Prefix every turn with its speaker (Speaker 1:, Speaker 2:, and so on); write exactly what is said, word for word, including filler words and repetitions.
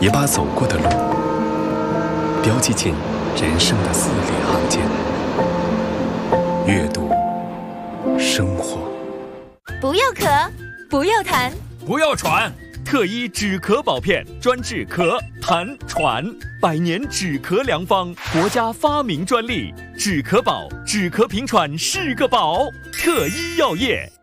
Speaker 1: 也把走过的路标记进人生的字里行间。阅读，生活。
Speaker 2: 不要咳，不要痰，
Speaker 3: 不要喘。特医止咳宝片，专治咳、痰、喘，百年止咳良方，国家发明专利。止咳宝，止咳平喘是个宝。特医药业。